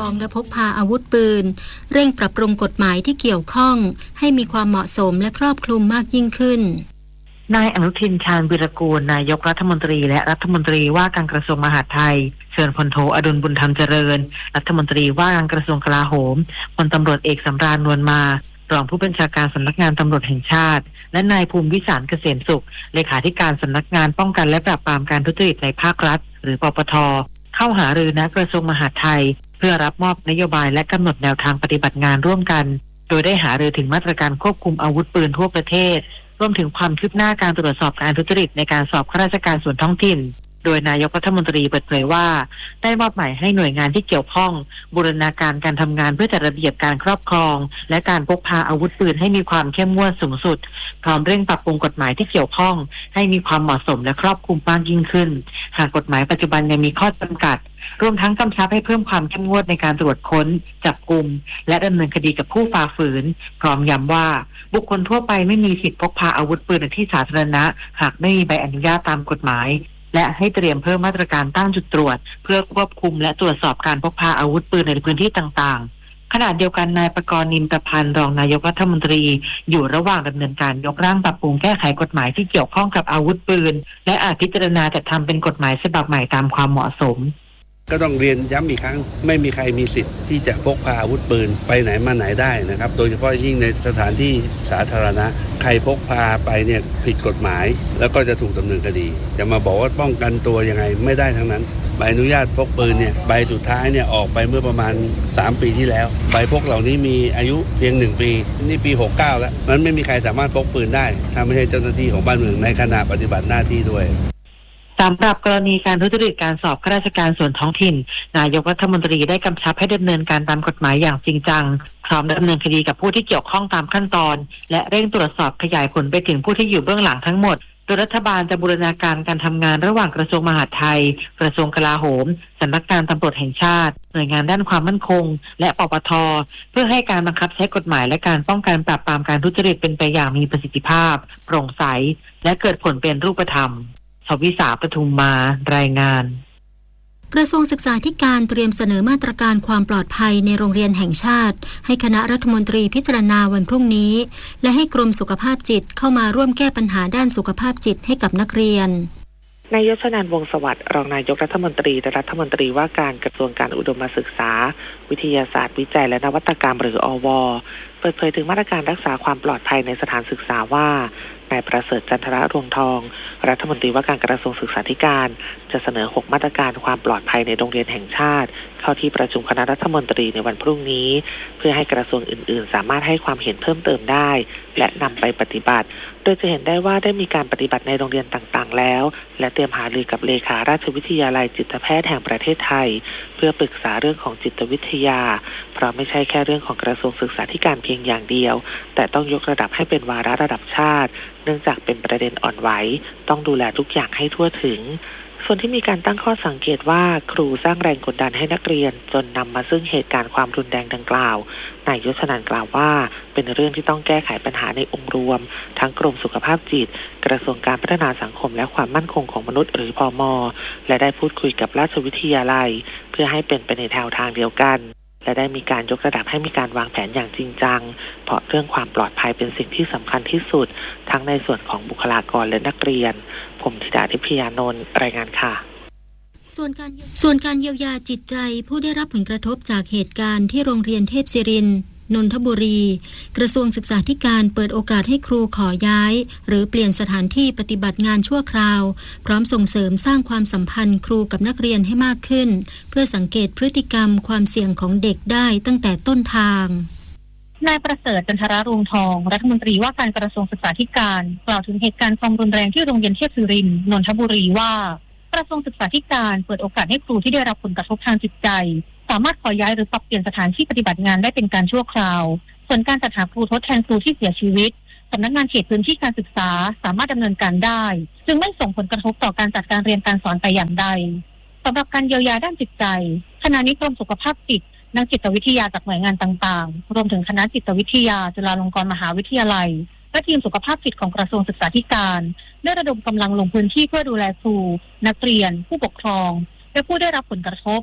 องและพกพาอาวุธปืนเร่งปรับปรุงกฎหมายที่เกี่ยวข้องให้มีความเหมาะสมและครอบคลุมมากยิ่งขึ้นนายอนุทินชาญวิรากูลนายกรัฐมนตรีและรัฐมนตรีว่าการกระทรวงมหาดไทยเชิญพลโทอดุลบุญธรรมเจริญรัฐมนตรีว่าการกระทรวงกลาโหมพลตำรวจเอกสำราญนวลมารองผู้บัญชาการสำนักงานตำรวจแห่งชาติและนายภูมิวิสารเกษมสุขเลขาธิการสำนักงานป้องกันและปราบปรามการทุจริตในภาครัฐหรือปปท.เข้าหารือณกระทรวงมหาดไทยเพื่อรับมอบนโยบายและกำหนดแนวทางปฏิบัติงานร่วมกันโดยได้หารือถึงมาตรการควบคุมอาวุธปืนทั่วประเทศรวมถึงความคืบหน้าการตรวจสอบการทุจริตในการสอบข้าราชการส่วนท้องถิ่นโดยนายกรัฐมนตรีเปิดเผยว่าได้มอบหมายให้หน่วยงานที่เกี่ยวข้องบูรณาการการทำงานเพื่อจัดระเบียบการครอบครองและการพกพาอาวุธปืนให้มีความเข้มงวดสูงสุดพร้อมเร่งปรับปรุงกฎหมายที่เกี่ยวข้องให้มีความเหมาะสมและครอบคลุมมากยิ่งขึ้นหากกฎหมายปัจจุบันยังมีข้อจำกัดรวมทั้งกำชับให้เพิ่มความเข้มงวดในการตรวจค้นจับกุมและดำเนินคดีกับผู้ฝ่าฝืนพร้อมย้ำว่าบุคคลทั่วไปไม่มีสิทธิพกพาอาวุธปืนในที่สาธารณะหากไม่มีใบอนุญาตตามกฎหมายและให้เตรียมเพิ่มมาตรการตั้งจุดตรวจเพื่อควบคุมและตรวจสอบการพกพาอาวุธปืนในพื้นที่ต่างๆขณะเดียวกันนายประกรณ์ นินตพันธ์รองนายกรัฐมนตรีอยู่ระหว่างดำเนินการยกร่างปรับปรุงแก้ไขกฎหมายที่เกี่ยวข้องกับอาวุธปืนและอาจพิจารณาจัดทำเป็นกฎหมายฉบับใหม่ตามความเหมาะสมก็ต้องเรียนย้ำอีกครั้งไม่มีใครมีสิทธิ์ที่จะพกพาอาวุธปืนไปไหนมาไหนได้นะครับโดยเฉพาะยิ่งในสถานที่สาธารณะใครพกพาไปเนี่ยผิดกฎหมายแล้วก็จะถูกดำเนินคดีจะมาบอกว่าป้องกันตัวยังไงไม่ได้ทั้งนั้นใบอนุญาตพกปืนเนี่ยใบสุดท้ายเนี่ยออกไปเมื่อประมาณ3 ปีที่แล้วใบพกเหล่านี้มีอายุเพียง1 ปีนี่ปี69แล้วมันไม่มีใครสามารถพกปืนได้ถ้าไม่ใช่เจ้าหน้าที่ของบ้านเมืองในขณะปฏิบัติหน้าที่ด้วยสำหรับกรณีการทุจริตการสอบข้าราชการส่วนท้องถิ่นนายกรัฐมนตรีได้กำชับให้ดำเนินการตามกฎหมายอย่างจริงจังพร้อมดำเนินคดีกับผู้ที่เกี่ยวข้องตามขั้นตอนและเร่งตรวจสอบขยายผลไปถึงผู้ที่อยู่เบื้องหลังทั้งหมดโดยรัฐบาลจะบูรณาการการทำงานระหว่างกระทรวงมหาดไทยกระทรวงกลาโหมสำนักงานตำรวจแห่งชาติหน่วยงานด้านความมั่นคงและปปท.เพื่อให้การบังคับใช้กฎหมายและการป้องกันปราบปรามการทุจริตเป็นไปอย่างมีประสิทธิภาพโปร่งใสและเกิดผลเป็นรูปธรรมชวิสาปทุมมารายงานกระทรวงศึกษาธิการเตรียมเสนอมาตรการความปลอดภัยในโรงเรียนแห่งชาติให้คณะรัฐมนตรีพิจารณาวันพรุ่งนี้และให้กรมสุขภาพจิตเข้ามาร่วมแก้ปัญหาด้านสุขภาพจิตให้กับนักเรียนนายชนันท์ วงศ์สวัสดิ์รองนายกรัฐมนตรีและรัฐมนตรีว่าการกระทรวงการอุดมศึกษาวิทยาศาสตร์วิจัยและนวัตกรรมหรืออว.เปิดเผยถึงมาตรการรักษาความปลอดภัยในสถานศึกษาว่านายประเสริฐจันทรรวงทองรัฐมนตรีว่าการกระทรวงศึกษาธิการจะเสนอ6มาตรการความปลอดภัยในโรงเรียนแห่งชาติเข้าที่ประชุมคณะรัฐมนตรีในวันพรุ่งนี้เพื่อให้กระทรวงอื่นๆสามารถให้ความเห็นเพิ่มเติมได้และนำไปปฏิบัติโดยจะเห็นได้ว่าได้มีการปฏิบัติในโรงเรียนต่างๆแล้วและเตรียมหารือกับเลขาราชวิทยาลัยจิตแพทย์แห่งประเทศไทยเพื่อปรึกษาเรื่องของจิตวิทยาเพราะไม่ใช่แค่เรื่องของกระทรวงศึกษาธิการเพียงอย่างเดียวแต่ต้องยกระดับให้เป็นวาระระดับชาติเนื่องจากเป็นประเด็นอ่อนไหวต้องดูแลทุกอย่างให้ทั่วถึงส่วนที่มีการตั้งข้อสังเกตว่าครูสร้างแรงกดดันให้นักเรียนจนนำมาซึ่งเหตุการณ์ความรุนแรงดังกล่าวนายชนันท์กล่าวว่าเป็นเรื่องที่ต้องแก้ไขปัญหาในองค์รวมทั้งกรมสุขภาพจิตกระทรวงการพัฒนาสังคมและความมั่นคงของมนุษย์หรือพม.และได้พูดคุยกับราชวิทยาลัยเพื่อให้เป็นไปในแนวทางเดียวกันและได้มีการยกระดับให้มีการวางแผนอย่างจริงจังเพราะเรื่องความปลอดภัยเป็นสิ่งที่สำคัญที่สุดทั้งในส่วนของบุคลากรและนักเรียนผมธิดาทิพยานนท์รายงานค่ะส่วนการเยียวยาจิตใจผู้ได้รับผลกระทบจากเหตุการณ์ที่โรงเรียนเทพศิรินทร์นนทบุรีกระทรวงศึกษาธิการเปิดโอกาสให้ครูขอย้ายหรือเปลี่ยนสถานที่ปฏิบัติงานชั่วคราวพร้อมส่งเสริมสร้างความสัมพันธ์ครูกับนักเรียนให้มากขึ้นเพื่อสังเกตพฤติกรรมความเสี่ยงของเด็กได้ตั้งแต่ต้นทางนายประเสริฐจันทรรวงทองรัฐมนตรีว่าการกระทรวงศึกษาธิการกล่าวถึงเหตุการณ์ความรุนแรงที่โรงเรียนเทพศิรินทร์นนทบุรีว่ากระทรวงศึกษาธิการเปิดโอกาสให้ครูที่ได้รับผลกระทบทางจิตใจสามารถขอย้ายหรือปรับเปลี่ยนสถานที่ปฏิบัติงานได้เป็นการชั่วคราวส่วนการจัดหาครูทดแทนครูที่เสียชีวิตสำนักงานเขตพื้นที่การศึกษาสามารถดำเนินการได้จึงไม่ส่งผลกระทบต่อการจัดการเรียนการสอนแต่อย่างใดสำหรับการเยียวยาด้านจิตใจขณะนี้กรมสุขภาพจิตนักจิตวิทยาจากหน่วยงานต่างๆรวมถึงคณะจิตวิทยาจุฬาลงกรณ์มหาวิทยาลัยและทีมสุขภาพจิตของกระทรวงศึกษาธิการได้ระดมกำลังลงพื้นที่เพื่อดูแลครูนักเรียนผู้ปกครองและผู้ได้รับผลกระทบโด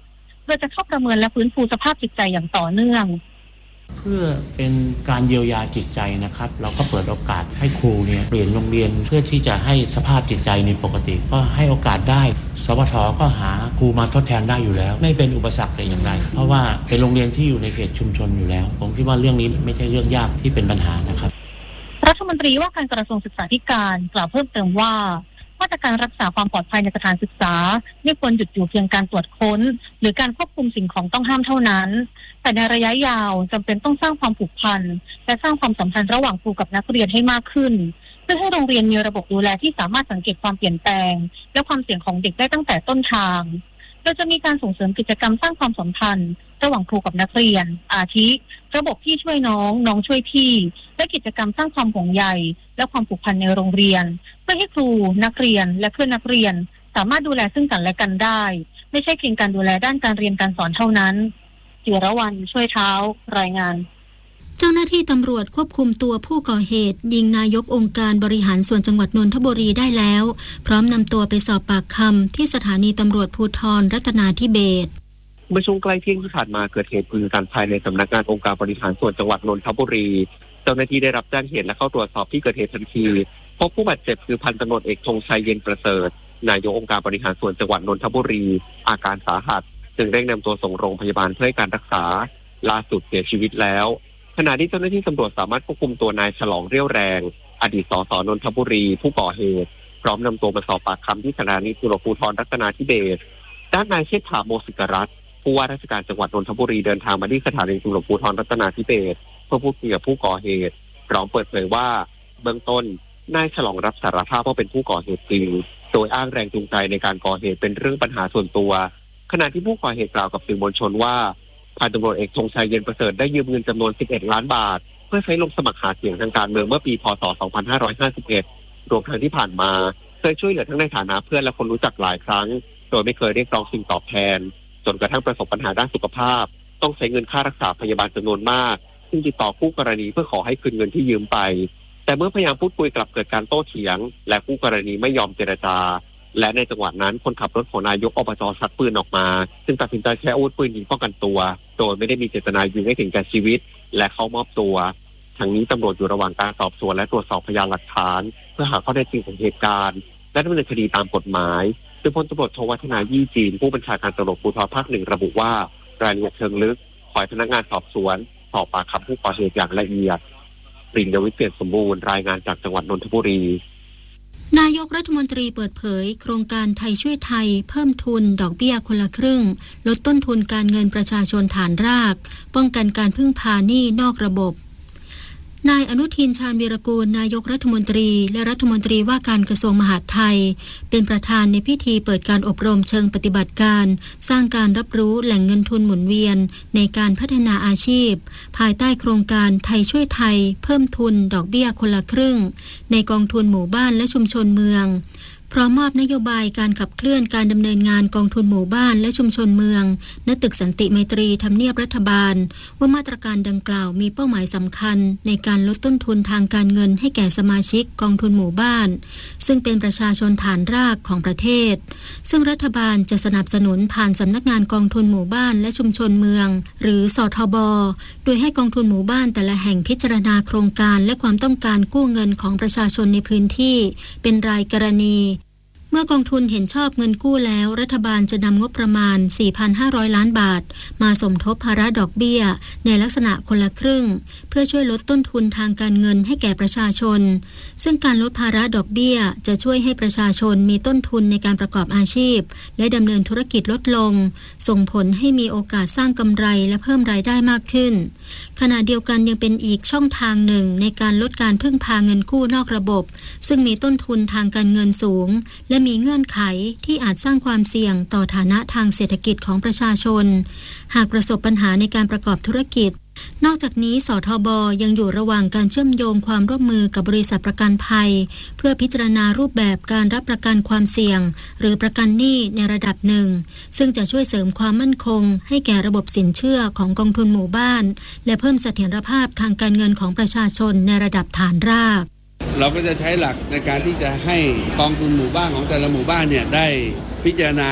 ดยจะเข้าประเมินและฟื้นฟูสภาพจิตใจอย่างต่อเนื่องเพื่อเป็นการเยียวยาจิตใจนะครับเราก็เปิดโอกาสให้ครูเนี่ยเปลี่ยนโรงเรียนเพื่อที่จะให้สภาพจิตใจในปกติก็ให้โอกาสได้สวท.ก็หาครูมาทดแทนได้อยู่แล้วไม่เป็นอุปสรรคแต่อย่างใดเพราะว่าเป็นโรงเรียนที่อยู่ในเขตชุมชนอยู่แล้วผมคิดว่าเรื่องนี้ไม่ใช่เรื่องยากที่เป็นปัญหานะครับรัฐมนตรีว่าการกระทรวงศึกษาธิการกล่าวเพิ่มเติมว่ามาตรการรักษาความปลอดภัยในสถานศึกษาไม่ควรหยุดอยู่เพียงการตรวจค้นหรือการควบคุมสิ่งของต้องห้ามเท่านั้นแต่ในระยะยาวจำเป็นต้องสร้างความผูกพันและสร้างความสัมพันธ์ระหว่างครูกับนักเรียนให้มากขึ้นเพื่อให้โรงเรียนมีระบบดูแลที่สามารถสังเกตความเปลี่ยนแปลงและความเสี่ยงของเด็กได้ตั้งแต่ต้นทางโดยจะมีการส่งเสริมกิจกรรมสร้างความสัมพันธ์ระหว่างครูกับนักเรียนอาทิระบบพี่ช่วยน้องน้องช่วยพี่และกิจกรรมสร้างความห่วงใยและความผูกพันในโรงเรียนเพื่อให้ครูนักเรียนและเพื่อนนักเรียนสามารถดูแลซึ่งกันและกันได้ไม่ใช่เพียงการดูแลด้านการเรียนการสอนเท่านั้นจิรวรรณช่วยเท้ารายงานเจ้าหน้าที่ตำรวจควบคุมตัวผู้ก่อเหตุยิงนายกองค์การบริหารส่วนจังหวัดนนทบุรีได้แล้วพร้อมนำตัวไปสอบปากคำที่สถานีตำรวจภูธรรัตนาธิเบศรเมื่อช่วงใกล้เที่ยงที่ผ่านมาเกิดเหตุปืนกันภายในสำนักงานองค์การบริหารส่วนจังหวัดนนทบุรีเจ้าหน้าที่ได้รับแจ้งเหตุและเข้าตรวจสอบที่เกิดเหตุทันทีพบผู้บาดเจ็บคือพันตำรวจเอกธงชัยเย็นประเสริฐนายกองค์การบริหารส่วนจังหวัดนนทบุรีอาการสาหัสจึงเร่งนำตัวส่งโรงพยาบาลเพื่อให้การรักษาล่าสุดเสียชีวิตแล้วขณะที่เจ้าหน้าที่ตำรวจสามารถควบคุมตัวนายฉลองเรี่ยวแรงอดีตสสนนทบุรีผู้ก่อเหตุพร้อมนำตัวมาสอบปากคำที่สถานีตำรวจภูธรรัตนาธิเบศรด้านนายเชษฐาโมสิกรัตน์ผู้ว่าราชการจังหวัดนนทบุรีเดินทางมาที่สถานีตำรวจภูธรรัตนาธิเบศรเพื่อพูดคุยกับผู้ก่อเหตุพร้อมเปิดเผยว่าเบื้องต้นนายฉลองรับสารภาพว่าเป็นผู้ก่อเหตุจริงโดยอ้างแรงจูงใจในการก่อเหตุเป็นเรื่องปัญหาส่วนตัวขณะที่ผู้ก่อเหตุกล่าวกับสื่อมวลชนว่าพันตำรวจเอกธงชัยเย็นประเสริฐได้ยืมเงินจำนวน11ล้านบาทเพื่อใช้ลงสมัครหาเสียงทางการเมืองเมื่อปีพ.ศ. 2551รวมทั้งที่ผ่านมาเคยช่วยเหลือทั้งในฐานะเพื่อนและคนรู้จักหลายครั้งโดยไม่เคยเรียกร้องสิ่งตอบแทนจนกระทั่งประสบปัญหาด้านสุขภาพต้องใช้เงินค่ารักษาพยาบาลจำนวนมากซึ่งติดต่อคู่กรณีเพื่อขอให้คืนเงินที่ยืมไปแต่เมื่อพยายามพูดคุยกลับเกิดการโต้เถียงและคู่กรณีไม่ยอมเจรจาและในจังหวะนั้นคนขับรถของนายกอบจ.ชักปืนออกมาซึ่งตัดสินใจใช้อาวุธปืนยิงป้องกันตัวโดยไม่ได้มีเจตนายิงให้ถึงแก่ชีวิตและเข้ามอบตัวทั้งนี้ตำรวจอยู่ระหว่างการสอบสวนและตรวจสอบพยานหลักฐานเพื่อหาข้อเท็จจริงของเหตุการณ์และดำเนินคดีตามกฎหมายโดยพลตำรวจโทวัฒนายี่จีนผู้บัญชาการตำรวจภูธรภาค 1ระบุว่ารายละเอียดเชิงลึกขอให้พนักงานสอบสวนสอบปากคำผู้ก่อเหตุอย่างละเอียดปริญญาวิทย์เปลี่ยนสมบูรณ์รายงานจากจังหวัดนนทบุรีนายกรัฐมนตรีเปิดเผยโครงการไทยช่วยไทยเพิ่มทุนดอกเบี้ยคนละครึ่งลดต้นทุนการเงินประชาชนฐานรากป้องกันการพึ่งพาหนี้นอกระบบนายอนุทินชาญวีรกูลนายกรัฐมนตรีและรัฐมนตรีว่าการกระทรวงมหาดไทยเป็นประธานในพิธีเปิดการอบรมเชิงปฏิบัติการสร้างการรับรู้แหล่งเงินทุนหมุนเวียนในการพัฒนาอาชีพภายใต้โครงการไทยช่วยไทยเพิ่มทุนดอกเบี้ยคนละครึ่งในกองทุนหมู่บ้านและชุมชนเมืองพร้อมมอบนโยบายการขับเคลื่อนการดำเนินงานกองทุนหมู่บ้านและชุมชนเมืองณตึกสันติไมตรีทำเนียบรัฐบาลว่ามาตรการดังกล่าวมีเป้าหมายสำคัญในการลดต้นทุนทางการเงินให้แก่สมาชิกกองทุนหมู่บ้านซึ่งเป็นประชาชนฐานรากของประเทศซึ่งรัฐบาลจะสนับสนุนผ่านสำนักงานกองทุนหมู่บ้านและชุมชนเมืองหรือสทบ.โดยให้กองทุนหมู่บ้านแต่ละแห่งพิจารณาโครงการและความต้องการกู้เงินของประชาชนในพื้นที่เป็นรายกรณีเมื่อกองทุนเห็นชอบเงินกู้แล้วรัฐบาลจะนำงบประมาณ 4,500 ล้านบาทมาสมทบภาระดอกเบี้ยในลักษณะคนละครึ่งเพื่อช่วยลดต้นทุนทางการเงินให้แก่ประชาชนซึ่งการลดภาระดอกเบี้ยจะช่วยให้ประชาชนมีต้นทุนในการประกอบอาชีพและดำเนินธุรกิจลดลงส่งผลให้มีโอกาสสร้างกำไรและเพิ่มรายได้มากขึ้นขณะเดียวกันยังเป็นอีกช่องทางหนึ่งในการลดการพึ่งพาเงินกู้นอกระบบซึ่งมีต้นทุนทางการเงินสูงและมีเงื่อนไขที่อาจสร้างความเสี่ยงต่อฐานะทางเศรษฐกิจของประชาชนหากประสบปัญหาในการประกอบธุรกิจนอกจากนี้สทบ.ยังอยู่ระหว่างการเชื่อมโยงความร่วมมือกับบริษัทประกันภัยเพื่อพิจารณารูปแบบการรับประกันความเสี่ยงหรือประกันหนี้ในระดับหนึ่งซึ่งจะช่วยเสริมความมั่นคงให้แก่ระบบสินเชื่อของกองทุนหมู่บ้านและเพิ่มเสถียรภาพทางการเงินของประชาชนในระดับฐานรากเราก็จะใช้หลักในการที่จะให้กองทุนหมู่บ้านของแต่ละหมู่บ้านเนี่ยได้พิจารณา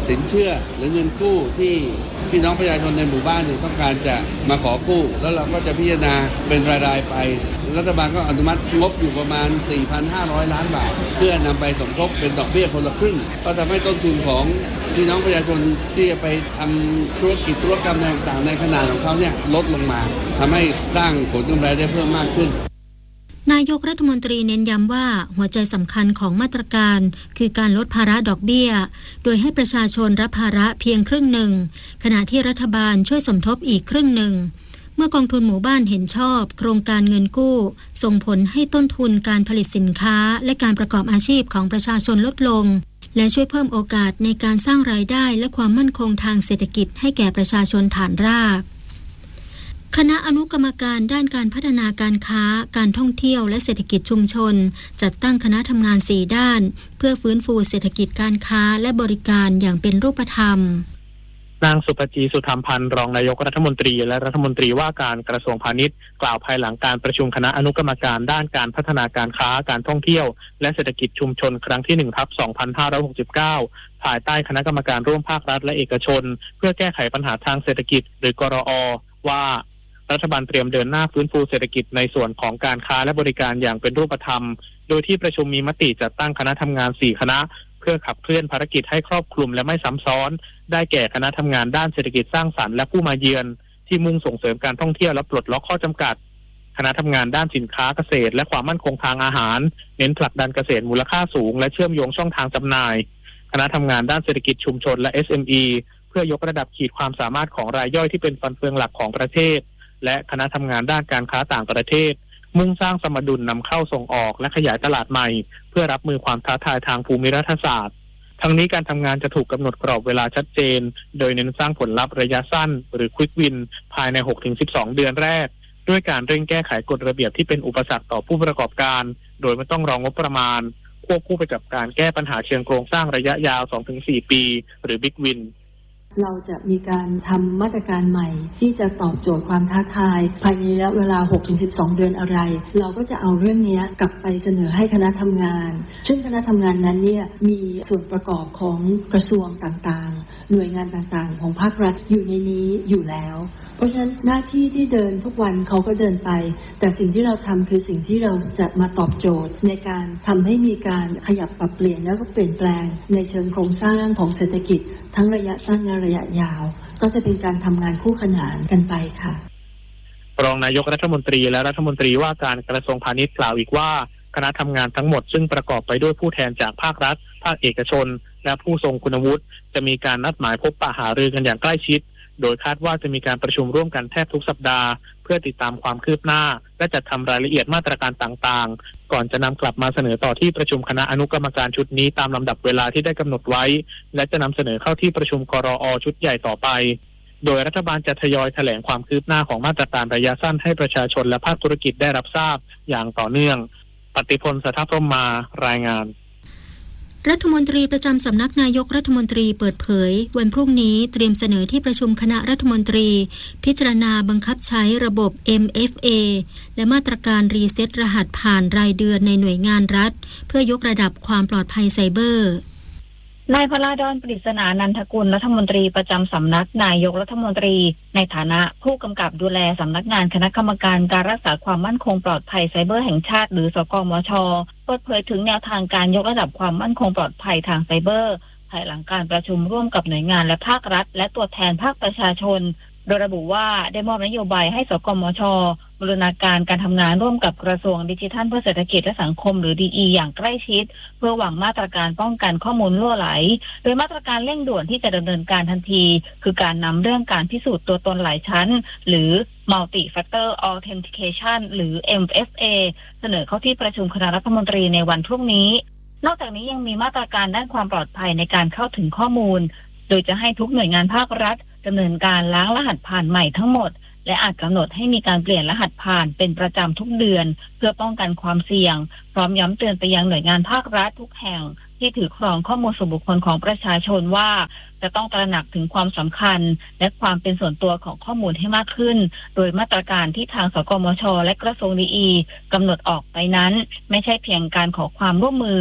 สินเชื่อหรือเงินกู้ที่พี่น้องประชาชนในหมู่บ้านเนี่ยต้องการจะมาขอกู้แล้วเราก็จะพิจารณาเป็นรายๆไปรัฐบาลก็อนุมัติงบอยู่ประมาณ 4,500 ล้านบาทเพื่อนำไปสมทบเป็นดอกเบี้ยคนละครึ่งก็ทำให้ต้นทุนของพี่น้องประชาชนที่จะไปทำธุรกิจธุรกรรมต่างๆในขนาดของเขาเนี่ยลดลงมาทำให้สร้างผลกำไรได้เพิ่มมากขึ้นนายกรัฐมนตรีเน้นย้ำว่าหัวใจสำคัญของมาตรการคือการลดภาระดอกเบี้ยโดยให้ประชาชนรับภาระเพียงครึ่งหนึ่งขณะที่รัฐบาลช่วยสมทบอีกครึ่งหนึ่งเมื่อกองทุนหมู่บ้านเห็นชอบโครงการเงินกู้ส่งผลให้ต้นทุนการผลิตสินค้าและการประกอบอาชีพของประชาชนลดลงและช่วยเพิ่มโอกาสในการสร้างรายได้และความมั่นคงทางเศรษฐกิจให้แก่ประชาชนฐานรากคณะอนุกรรมการด้านการพัฒนาการค้าการท่องเที่ยวและเศรษฐกิจชุมชนจัดตั้งคณะทำงาน4ด้านเพื่อฟื้นฟูเศรษฐกิจการค้าและบริการอย่างเป็นรูปธรรมนางสุภจีสุธรรมพันธ์รองนายกรัฐมนตรีและรัฐมนตรีว่าการกระทรวงพาณิชย์กล่าวภายหลังการประชุมคณะอนุกรรมการด้านการพัฒนาการค้าการท่องเที่ยวและเศรษฐกิจชุมชนครั้งที่ 1/2569 ภายใต้คณะกรรมการร่วมภาครัฐและเอกชนเพื่อแก้ไขปัญหาทางเศรษฐกิจหรือกรอ.ว่ารัฐบาลเตรียมเดินหน้าฟื้นฟูเศรษฐกิจในส่วนของการค้าและบริการอย่างเป็นรูปธรรมโดยที่ประชุมมีมติจัดตั้งคณะทำงาน4คณะเพื่อขับเคลื่อนภารกิจให้ครอบคลุมและไม่ซ้ำซ้อนได้แก่คณะทำงานด้านเศรษฐกิจสร้างสรรค์และผู้มาเยือนที่มุ่งส่งเสริมการท่องเที่ยวและปลดล็อกข้อจำกัดคณะทำงานด้านสินค้าเกษตรและความมั่นคงทางอาหารเน้นผลักดันเกษตรมูลค่าสูงและเชื่อมโยงช่องทางจำหน่ายคณะทำงานด้านเศรษฐกิจชุมชนและ SME เพื่อยกระดับขีดความสามารถของรายย่อยที่เป็นฟันเฟืองหลักของประเทศและคณะทำงานด้านการค้าต่างประเทศมุ่งสร้างสมดุลนำเข้าส่งออกและขยายตลาดใหม่เพื่อรับมือความท้าทายทางภูมิรัฐศาสตร์ทั้งนี้การทำงานจะถูกกำหนดกรอบเวลาชัดเจนโดยเน้นสร้างผลลัพธ์ระยะสั้นหรือ Quick Win ภายใน 6-12 เดือนแรกด้วยการเร่งแก้ไขกฎระเบียบที่เป็นอุปสรรคต่อผู้ประกอบการโดยไม่ต้องรองบประมาณควบคู่ไปกับการแก้ปัญหาเชิงโครงสร้างระยะยาว 2-4 ปีหรือ Big Win เราจะมีการทำมาตรการใหม่ที่จะตอบโจทย์ความท้าทายภายในระยะเวลา 6-12 เดือนอะไรเราก็จะเอาเรื่องนี้กลับไปเสนอให้คณะทำงานซึ่งคณะทำงานนั้นเนี่ยมีส่วนประกอบของกระทรวงต่างๆหน่วยงานต่างๆของภาครัฐอยู่ในนี้อยู่แล้วเพราะฉะนั้นหน้าที่ที่เดินทุกวันเขาก็เดินไปแต่สิ่งที่เราทำคือสิ่งที่เราจะมาตอบโจทย์ในการทำให้มีการขยับปรับเปลี่ยนแล้วก็เปลี่ยนแปลงในเชิงโครงสร้างของเศรษฐกิจทั้งระยะสั้นและระยะยาวก็จะเป็นการทำงานคู่ขนานกันไปค่ะรองนายกรัฐมนตรีและรัฐมนตรีว่าการกระทรวงพาณิชย์กล่าวอีกว่าคณะทำงานทั้งหมดซึ่งประกอบไปด้วยผู้แทนจากภาครัฐภาคเอกชนและผู้ทรงคุณวุฒิจะมีการนัดหมายพบปะหารือกันอย่างใกล้ชิดโดยคาดว่าจะมีการประชุมร่วมกันแทบทุกสัปดาห์เพื่อติดตามความคืบหน้าและจัดทำรายละเอียดมาตรการต่างๆก่อนจะนำกลับมาเสนอต่อที่ประชุมคณะอนุกรรมการชุดนี้ตามลำดับเวลาที่ได้กำหนดไว้และจะนำเสนอเข้าที่ประชุมกรอ.ชุดใหญ่ต่อไปโดยรัฐบาลจะทยอยแถลงความคืบหน้าของมาตรการระยะสั้นให้ประชาชนและภาคธุรกิจได้รับทราบอย่างต่อเนื่องปฏิพล สัทธพรหมารายงานรัฐมนตรีประจำสำนักนายกรัฐมนตรีเปิดเผยวันพรุ่งนี้เตรียมเสนอที่ประชุมคณะรัฐมนตรีพิจารณาบังคับใช้ระบบ MFA และมาตรการรีเซ็ตรหัสผ่านรายเดือนในหน่วยงานรัฐเพื่อยกระดับความปลอดภัยไซเบอร์นายพลาดอนปริศนานันทกุลรัฐมนตรีประจำสำนักนายกรัฐมนตรีในฐานะผู้กำกับดูแลสำนักงานคณะกรรมการการรักษาความมั่นคงปลอดภัยไซเบอร์แห่งชาติหรือสกมช.เปิดเผยถึงแนวทางการยกระดับความมั่นคงปลอดภัยทางไซเบอร์ภายหลังการประชุมร่วมกับหน่วยงานและภาครัฐและตัวแทนภาคประชาชนโดยระบุว่าได้มอบนโยบายให้สกมช.บูรณาการการทำงานร่วมกับกระทรวงดิจิทัลเพื่อเศรษฐกิจและสังคมหรือ DE อย่างใกล้ชิดเพื่อวางมาตรการป้องกันข้อมูลรั่วไหลโดยมาตรการเร่งด่วนที่จะดำเนินการทันทีคือการนำเรื่องการพิสูจน์ตัวตนหลายชั้นหรือ Multi Factor Authentication หรือ MFA เสนอเข้าที่ประชุมคณะรัฐมนตรีในวันพรุ่งนี้นอกจากนี้ยังมีมาตรการด้านความปลอดภัยในการเข้าถึงข้อมูลโดยจะให้ทุกหน่วยงานภาครัฐดำเนินการล้างรหัสผ่านใหม่ทั้งหมดและอาจกำหนดให้มีการเปลี่ยนรหัสผ่านเป็นประจำทุกเดือนเพื่อป้องกันความเสี่ยงพร้อมย้ำเตือนไปยังหน่วยงานภาครัฐทุกแห่งที่ถือครองข้อมูลส่วนบุคคลของประชาชนว่าจะต้องตระหนักถึงความสำคัญและความเป็นส่วนตัวของข้อมูลให้มากขึ้นโดยมาตรการที่ทางสกมช.และกระทรวงดีอีกำหนดออกไปนั้นไม่ใช่เพียงการขอความร่วมมือ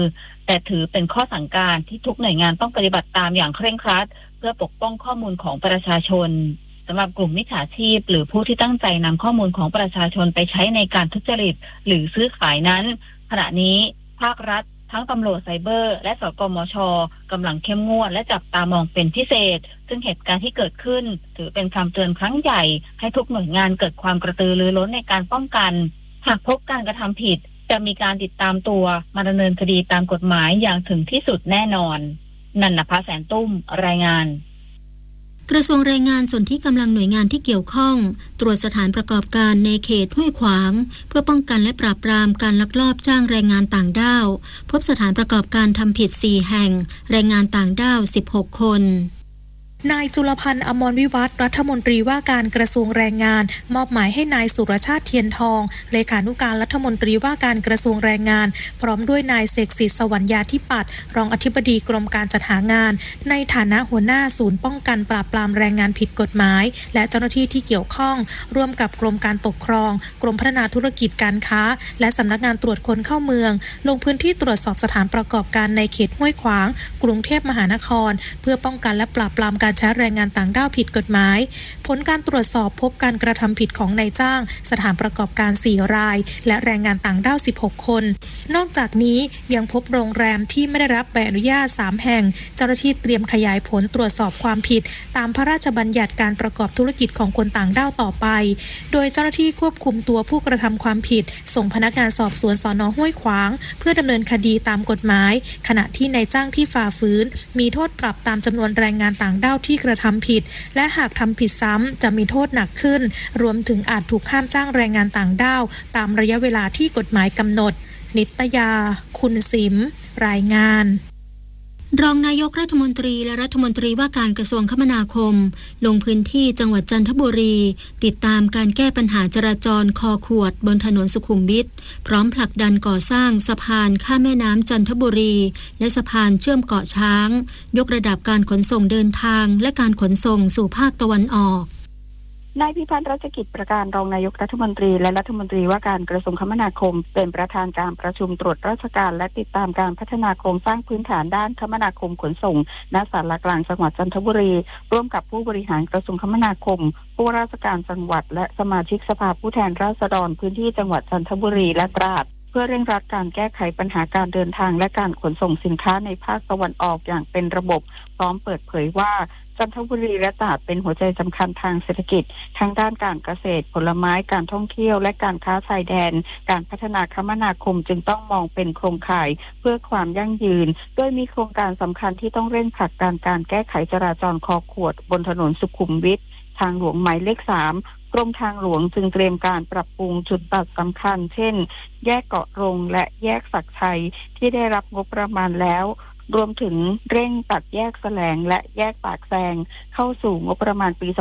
แต่ถือเป็นข้อสั่งการที่ทุกหน่วยงานต้องปฏิบัติตามอย่างเคร่งครัดเพื่อปกป้องข้อมูลของประชาชนสำหรับกลุ่มมิจฉาชีพหรือผู้ที่ตั้งใจนำข้อมูลของประชาชนไปใช้ในการทุจริตหรือซื้อขายนั้นขณะนี้ภาครัฐทั้งตำรวจไซเบอร์และสกมช.กำลังเข้มงวดและจับตามองเป็นพิเศษซึ่งเหตุการณ์ที่เกิดขึ้นถือเป็นคำเตือนครั้งใหญ่ให้ทุกหน่วยงานเกิดความกระตือรือร้นในการป้องกันหากพบการกระทำผิดจะมีการติดตามตัวมาดำเนินคดีตามกฎหมายอย่างถึงที่สุดแน่นอนนันนภาแสนตุ้มรายงานกระทรวงแรงงานส่วนที่กำลังหน่วยงานที่เกี่ยวข้องตรวจสถานประกอบการในเขตห้วยขวางเพื่อป้องกันและปราบปรามการลักลอบจ้างแรงงานต่างด้าวพบสถานประกอบการทำผิด4แห่งแรงงานต่างด้าว16คนนายจุลพันธ์อมรวิวัฒน์รัฐมนตรีว่าการกระทรวงแรงงานมอบหมายให้นายสุรชาติเทียนทองเลขานุการรัฐมนตรีว่าการกระทรวงแรงงานพร้อมด้วยนายเสกสิทธิ์สวรรยาธิปัตย์รองอธิบดีกรมการจัดหางานในฐานะหัวหน้าศูนย์ป้องกันปราบปรามแรงงานผิดกฎหมายและเจ้าหน้าที่ที่เกี่ยวข้องร่วมกับกรมการปกครองกรมพัฒนาธุรกิจการค้าและสำนักงานตรวจคนเข้าเมืองลงพื้นที่ตรวจสอบสถานประกอบการในเขตห้วยขวางกรุงเทพมหานครเพื่อป้องกันและปราบปรามการใช้แรงงานต่างด้าวผิดกฎหมายผลการตรวจสอบพบการกระทำผิดของนายจ้างสถานประกอบการ4รายและแรงงานต่างด้าว16คนนอกจากนี้ยังพบโรงแรมที่ไม่ได้รับใบอนุญาต3แห่งเจ้าหน้าที่เตรียมขยายผลตรวจสอบความผิดตามพระราชบัญญัติการประกอบธุรกิจของคนต่างด้าวต่อไปโดยเจ้าหน้าที่ควบคุมตัวผู้กระทำความผิดส่งพนักงานสอบสวนสน.ห้วยขวางเพื่อดำเนินคดีตามกฎหมายขณะที่นายจ้างที่ฝ่าฝืนมีโทษปรับตามจำนวนแรงงานต่างด้าวที่กระทำผิดและหากทำผิดซ้ำจะมีโทษหนักขึ้นรวมถึงอาจถูกห้ามจ้างแรงงานต่างด้าวตามระยะเวลาที่กฎหมายกำหนดนิตยาคุณสิมรายงานรองนายกรัฐมนตรีและรัฐมนตรีว่าการกระทรวงคมนาคมลงพื้นที่จังหวัดจันทบุรีติดตามการแก้ปัญหาจราจรคอขวดบนถนนสุขุมวิทพร้อมผลักดันก่อสร้างสะพานข้ามแม่น้ำจันทบุรีและสะพานเชื่อมเกาะช้างยกระดับการขนส่งเดินทางและการขนส่งสู่ภาคตะวันออกนายพิพัฒน์รัชกิจประการรองนายกรัฐมนตรีและรัฐมนตรีว่าการกระทรวงคมนาคมเป็นประธานการประชุมตรวจราชการและติดตามการพัฒนาโครงสร้างพื้นฐานด้านคมนาคมขนส่งณศาลากลางจังหวัดจันทบุรีร่วมกับผู้บริหารกระทรวงคมนาคมผู้ราชการจังหวัดและสมาชิกสภาผู้แทนราษฎรพื้นที่จังหวัดจันทบุรีและตราดเพื่อเร่งรัดการแก้ไขปัญหาการเดินทางและการขนส่งสินค้าในภาคตะวันออกอย่างเป็นระบบพร้อมเปิดเผยว่าจันทบุรีและตราดเป็นหัวใจสำคัญทางเศรษฐกิจทั้งด้านการเกษตรผลไม้การท่องเที่ยวและการค้าชายแดนการพัฒนาคมนาคมจึงต้องมองเป็นโครงข่ายเพื่อความยั่งยืนโดยมีโครงการสำคัญที่ต้องเร่งผลักดันการแก้ไขจราจรคอขวดบนถนนสุขุมวิททางหลวงหมายเลข3กรมทางหลวงจึงเตรียมการปรับปรุงจุดตัดสำคัญเช่นแยกเกาะรงและแยกศักชัยที่ได้รับงบประมาณแล้วรวมถึงเร่งตัดแยกแสลงและแยกปากแซงเข้าสู่งบประมาณปี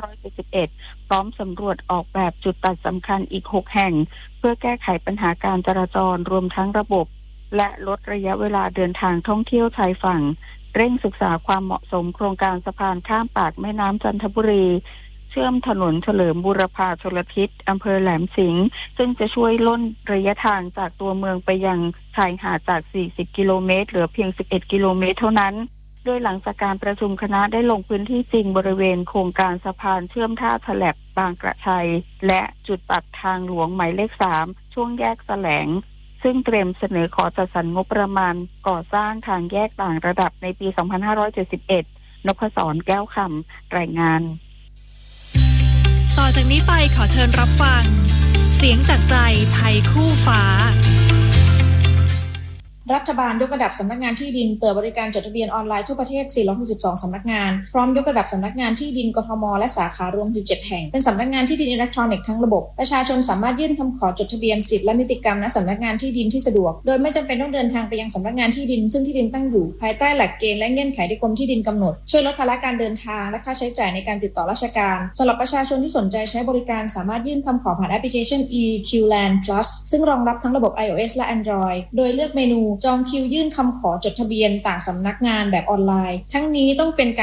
2571 พร้อมสำรวจออกแบบจุดตัดสำคัญอีก6แห่งเพื่อแก้ไขปัญหาการจราจรรวมทั้งระบบและลดระยะเวลาเดินทางท่องเที่ยวชายฝั่งเร่งศึกษาความเหมาะสมโครงการสะพานข้ามปากแม่น้ำจันทบุรีเชื่อมถนนเฉลิมบูรพาชลทิศอำเภอแหลมสิงห์ซึ่งจะช่วยลดระยะทางจากตัวเมืองไปยังชายหาดจาก40กิโลเมตรเหลือเพียง11กิโลเมตรเท่านั้นโดยหลังจากการประชุมคณะได้ลงพื้นที่จริงบริเวณโครงการสะพานเชื่อมท่าแถลบบางกระชัยและจุดตัดทางหลวงหมายเลข3ช่วงแยกแสลงซึ่งเตรียมเสนอขอจัดสรรงบประมาณก่อสร้างทางแยกต่างระดับในปี 2571 นพศรแก้วคำรายงานต่อจากนี้ไปขอเชิญรับฟังเสียงจากใจไทยคู่ฟ้ารัฐบาลยกระดับสำนักงานที่ดินเปิดบริการจดทะเบียนออนไลน์ทั่วประเทศ462สำนักงานพร้อมยกระดับสำนักงานที่ดินกทมและสาขารวม17แห่งเป็นสำนักงานที่ดินอิเล็กทรอนิกส์ทั้งระบบประชาชนสามารถยื่นคำขอจดทะเบียนสิทธิและนิติกรรมณสำนักงานที่ดินที่สะดวกโดยไม่จำเป็นต้องเดินทางไปยังสำนักงานที่ดินซึ่งที่ดินตั้งอยู่ภายใต้หลักเกณฑ์และเงื่อนไขที่กรมที่ดินกำหนดช่วยลดภาระการเดินทางและค่าใช้จ่ายในการติดต่อราชการสำหรับประชาชนที่สนใจใช้บริการสามารถยื่นคำขอผ่านแอปพลิเคชัน EQLand Plus ซึ่งรองรับทั้งระบบ iOS และ Android โดยเลือกเมนูจองคิวยื่นคำขอจดทะเบียนต่างสำนักงานแบบออนไลน์ทั้งนี้ต้องเป็น